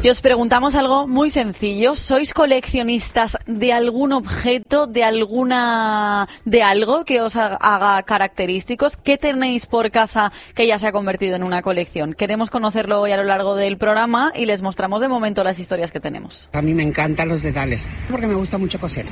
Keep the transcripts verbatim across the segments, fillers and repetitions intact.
Y os preguntamos algo muy sencillo. ¿Sois coleccionistas de algún objeto, de alguna, de algo que os haga característicos? ¿Qué tenéis por casa que ya se ha convertido en una colección? Queremos conocerlo hoy a lo largo del programa y les mostramos de momento las historias que tenemos. A mí me encantan los dedales porque me gusta mucho coser.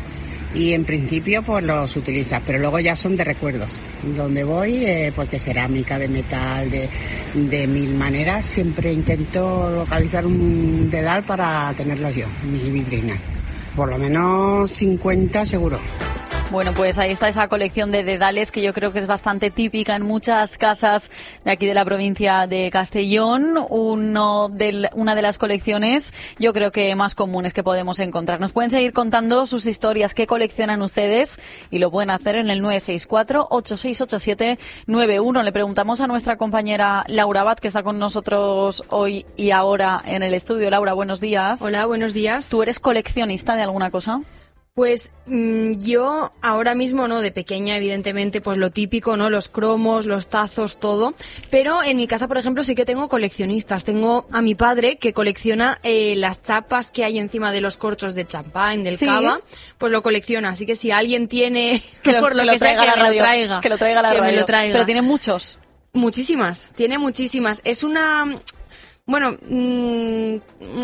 Y en principio pues los utilizas, pero luego ya son de recuerdos. Donde voy, eh, pues de cerámica, de metal, de, de mil maneras, siempre intento localizar un dedal para tenerlo yo en mi vitrina. Por lo menos cincuenta seguro. Bueno, pues ahí está esa colección de dedales que yo creo que es bastante típica en muchas casas de aquí de la provincia de Castellón. Uno de, una de las colecciones yo creo que más comunes que podemos encontrar. Nos pueden seguir contando sus historias, qué coleccionan ustedes y lo pueden hacer en el nueve seis cuatro, ocho seis ocho siete, nueve uno. Le preguntamos a nuestra compañera Laura Abad, que está con nosotros hoy y ahora en el estudio. Laura, buenos días. Hola, buenos días. ¿Tú eres coleccionista de alguna cosa? Pues mmm, yo ahora mismo, no, de pequeña evidentemente, pues lo típico, ¿no? Los cromos, los tazos, todo. Pero en mi casa, por ejemplo, sí que tengo coleccionistas. Tengo a mi padre que colecciona eh, las chapas que hay encima de los corchos de champán, del sí. cava, pues lo colecciona. Así que si alguien tiene, que lo, por lo que que, lo traiga sea, a la que radio, me lo traiga. Que lo traiga a la que radio. Me lo traiga. Pero tiene muchos. Muchísimas, tiene muchísimas. Es una, bueno, mmm,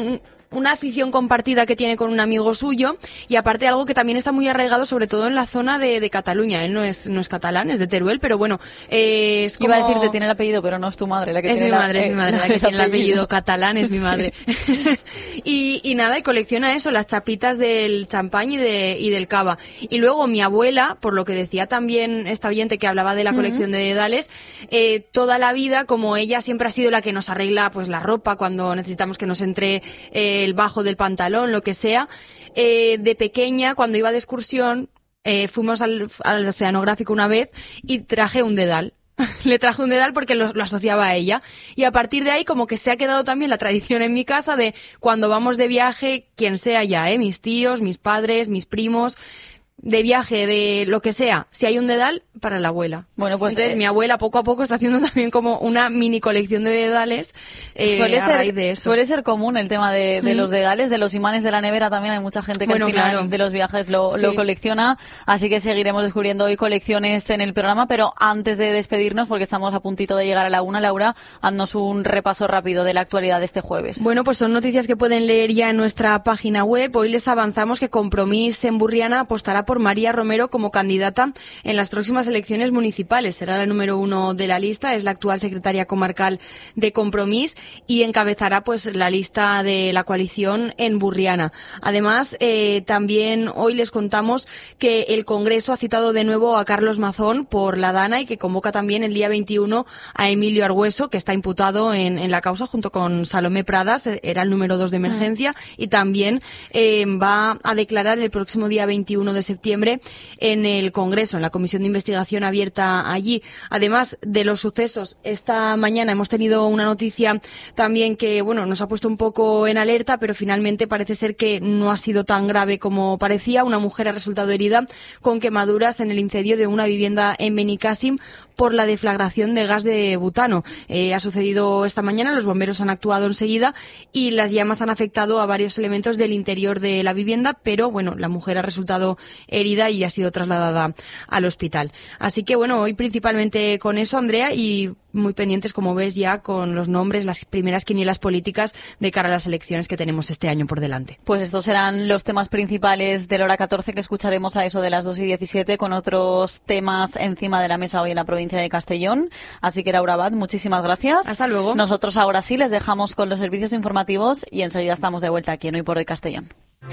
una afición compartida que tiene con un amigo suyo y aparte algo que también está muy arraigado sobre todo en la zona de, de Cataluña. Él no es no es catalán, es de Teruel, pero bueno, eh, es como... Iba a decirte tiene el apellido, pero no es tu madre la que es tiene mi madre, la, es mi madre eh, la que el tiene el apellido. apellido catalán, es mi madre. Sí. y, y nada, y colecciona eso, las chapitas del champán y, de, y del cava. Y luego mi abuela, por lo que decía también esta oyente que hablaba de la colección uh-huh. de dedales, eh, toda la vida, como ella siempre ha sido la que nos arregla pues la ropa cuando necesitamos que nos entre eh, el bajo del pantalón, lo que sea, eh, de pequeña, cuando iba de excursión, eh, fuimos al, al oceanográfico una vez y traje un dedal. Le traje un dedal porque lo, lo asociaba a ella. Y a partir de ahí como que se ha quedado también la tradición en mi casa de cuando vamos de viaje, quien sea ya, ¿eh? Mis tíos, mis padres, mis primos, de viaje, de lo que sea, si hay un dedal, para la abuela. Bueno, pues entonces eh, mi abuela poco a poco está haciendo también como una mini colección de dedales eh, suele a ser, raíz de eso. Suele ser común el tema de, de mm. los dedales, de los imanes de la nevera también. Hay mucha gente que bueno, al final claro. de los viajes lo, sí. lo colecciona, así que seguiremos descubriendo hoy colecciones en el programa, pero antes de despedirnos, porque estamos a puntito de llegar a la una, Laura, haznos un repaso rápido de la actualidad de este jueves. Bueno, pues son noticias que pueden leer ya en nuestra página web. Hoy les avanzamos que Compromís en Burriana apostará por María Romero como candidata en las próximas elecciones municipales. Será la número uno de la lista, es la actual secretaria comarcal de Compromís y encabezará pues la lista de la coalición en Burriana. Además, eh, también hoy les contamos que el Congreso ha citado de nuevo a Carlos Mazón por la Dana y que convoca también el día veintiuno a Emilio Argüeso, que está imputado en, en la causa junto con Salomé Pradas, era el número dos de emergencia, ah. y también eh, va a declarar el próximo día veintiuno de septiembre en el Congreso, en la Comisión de Investigación abierta allí. Además de los sucesos, esta mañana hemos tenido una noticia también que, bueno, nos ha puesto un poco en alerta, pero finalmente parece ser que no ha sido tan grave como parecía. Una mujer ha resultado herida con quemaduras en el incendio de una vivienda en Benicàssim por la deflagración de gas de butano. Eh, ha sucedido esta mañana, los bomberos han actuado enseguida y las llamas han afectado a varios elementos del interior de la vivienda, pero bueno, la mujer ha resultado herida y ha sido trasladada al hospital. Así que bueno, hoy principalmente con eso, Andrea, y muy pendientes, como ves, ya con los nombres, las primeras quinielas políticas de cara a las elecciones que tenemos este año por delante. Pues estos serán los temas principales de la hora catorce que escucharemos a eso de las dos y diecisiete con otros temas encima de la mesa hoy en la provincia de Castellón. Así que, Laura Abad, muchísimas gracias. Hasta luego. Nosotros ahora sí les dejamos con los servicios informativos y enseguida estamos de vuelta aquí en Hoy por Hoy Castellón.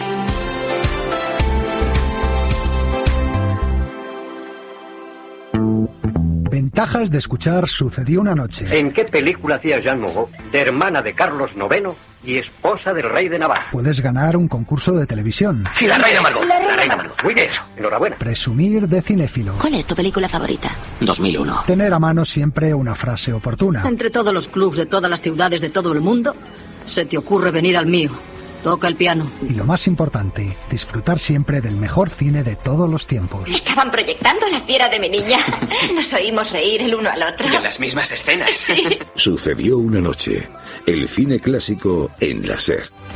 Ventajas de escuchar Sucedió una noche. ¿En qué película hacía Jean Moreau, de hermana de Carlos noveno y esposa del rey de Navarra? Puedes ganar un concurso de televisión. Sí, la reina Margot. La reina Margot. Muy bien eso. Enhorabuena. Presumir de cinéfilo. ¿Cuál es tu película favorita? dos mil uno. Tener a mano siempre una frase oportuna. Entre todos los clubs de todas las ciudades de todo el mundo, se te ocurre venir al mío. Toca el piano. Y lo más importante, disfrutar siempre del mejor cine de todos los tiempos. Estaban proyectando La fiera de mi niña. Nos oímos reír el uno al otro. Y en las mismas escenas. Sí. Sucedió una noche. El cine clásico en la SER.